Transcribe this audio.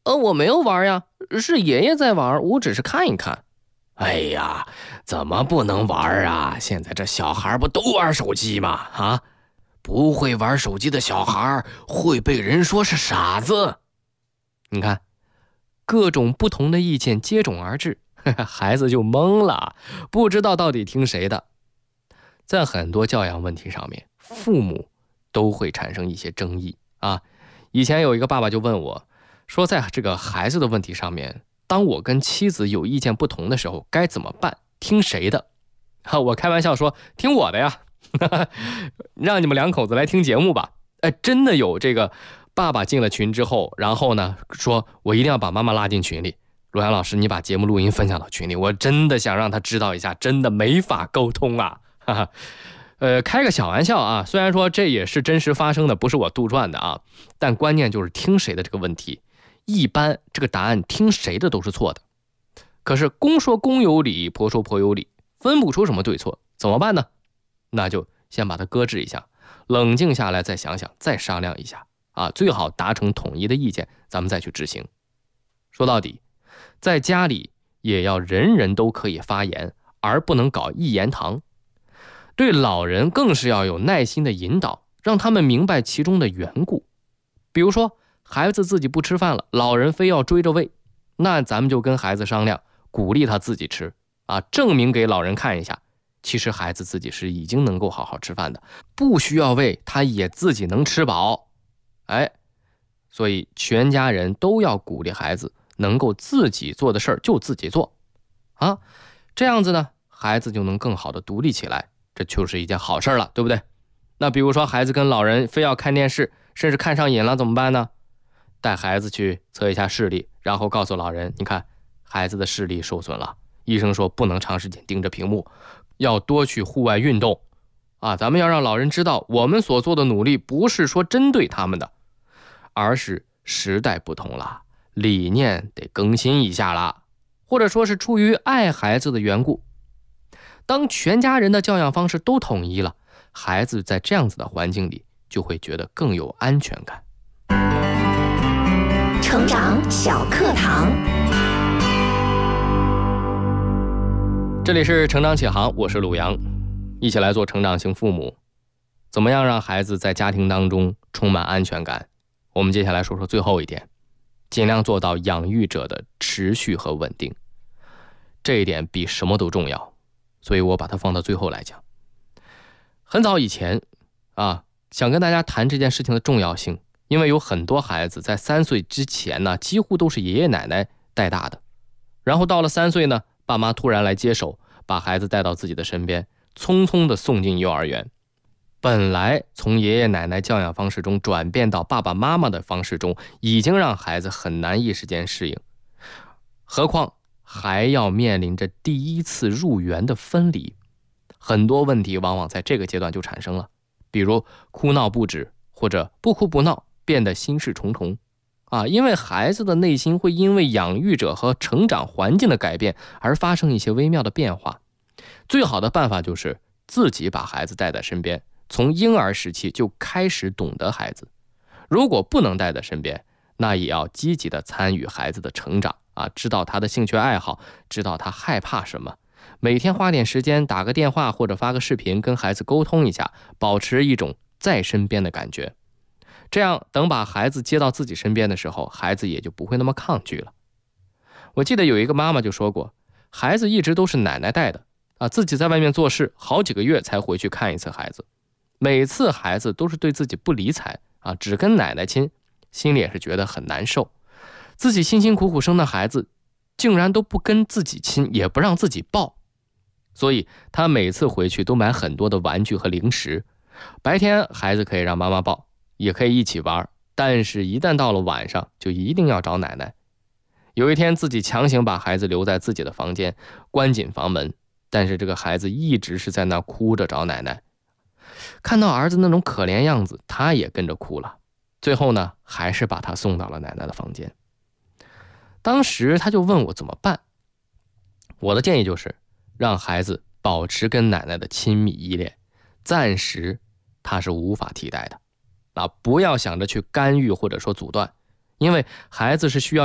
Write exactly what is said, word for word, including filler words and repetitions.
呃，我没有玩呀，是爷爷在玩，我只是看一看。 哎呀，怎么不能玩啊？现在这小孩不都玩手机吗？啊，不会玩手机的小孩会被人说是傻子。 你看，各种不同的意见接踵而至，孩子就懵了，不知道到底听谁的。在很多教养问题上面，父母都会产生一些争议啊。以前有一个爸爸就问我，说在这个孩子的问题上面，当我跟妻子有意见不同的时候该怎么办？听谁的？我开玩笑说听我的呀，让你们两口子来听节目吧。哎，真的有这个爸爸进了群之后，然后呢说我一定要把妈妈拉进群里。罗阳老师，你把节目录音分享到群里，我真的想让他知道一下，真的没法沟通啊。哈哈，呃，开个小玩笑啊，虽然说这也是真实发生的，不是我杜撰的啊，但关键就是听谁的这个问题。一般这个答案听谁的都是错的，可是公说公有理，婆说婆有理，分不出什么对错，怎么办呢？那就先把它搁置一下，冷静下来再想想，再商量一下啊，最好达成统一的意见，咱们再去执行。说到底，在家里也要人人都可以发言，而不能搞一言堂。对老人更是要有耐心的引导，让他们明白其中的缘故。比如说孩子自己不吃饭了，老人非要追着喂，那咱们就跟孩子商量，鼓励他自己吃啊，证明给老人看一下，其实孩子自己是已经能够好好吃饭的，不需要喂他也自己能吃饱。哎，所以全家人都要鼓励孩子能够自己做的事儿就自己做啊，这样子呢，孩子就能更好的独立起来，这就是一件好事了，对不对？那比如说孩子跟老人非要看电视，甚至看上瘾了怎么办呢？带孩子去测一下视力，然后告诉老人，你看孩子的视力受损了，医生说不能长时间盯着屏幕，要多去户外运动啊。咱们要让老人知道，我们所做的努力不是说针对他们的，而是时代不同了，理念得更新一下了，或者说是出于爱孩子的缘故。当全家人的教养方式都统一了，孩子在这样子的环境里就会觉得更有安全感。 成长小课堂， 这里是成长启航，我是鲁阳，一起来做成长型父母。怎么样让孩子在家庭当中充满安全感？我们接下来说说最后一点，尽量做到养育者的持续和稳定，这一点比什么都重要，所以我把它放到最后来讲。很早以前啊，想跟大家谈这件事情的重要性，因为有很多孩子在三岁之前呢，几乎都是爷爷奶奶带大的，然后到了三岁呢，爸妈突然来接手，把孩子带到自己的身边，匆匆的送进幼儿园。本来从爷爷奶奶教养方式中转变到爸爸妈妈的方式中，已经让孩子很难一时间适应，何况还要面临着第一次入园的分离，很多问题往往在这个阶段就产生了，比如哭闹不止，或者不哭不闹变得心事重重啊，因为孩子的内心会因为养育者和成长环境的改变而发生一些微妙的变化。最好的办法就是自己把孩子带在身边，从婴儿时期就开始懂得孩子。如果不能带在身边，那也要积极的参与孩子的成长啊，知道他的兴趣爱好，知道他害怕什么，每天花点时间打个电话或者发个视频跟孩子沟通一下，保持一种在身边的感觉。这样等把孩子接到自己身边的时候，孩子也就不会那么抗拒了。我记得有一个妈妈就说过，孩子一直都是奶奶带的啊，自己在外面做事好几个月才回去看一次孩子，每次孩子都是对自己不理睬啊，只跟奶奶亲，心里也是觉得很难受。自己辛辛苦苦生的孩子竟然都不跟自己亲，也不让自己抱，所以他每次回去都买很多的玩具和零食。白天孩子可以让妈妈抱，也可以一起玩，但是一旦到了晚上就一定要找奶奶。有一天自己强行把孩子留在自己的房间，关紧房门，但是这个孩子一直是在那哭着找奶奶。看到儿子那种可怜样子，他也跟着哭了，最后呢还是把他送到了奶奶的房间。当时他就问我怎么办，我的建议就是让孩子保持跟奶奶的亲密依恋，暂时他是无法替代的啊，不要想着去干预或者说阻断，因为孩子是需要